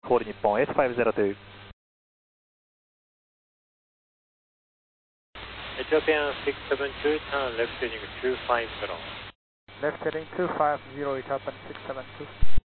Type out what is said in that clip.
Call Nippon S502. Ethiopian 672, turn left heading 250. Left heading 250, Ethiopian 672.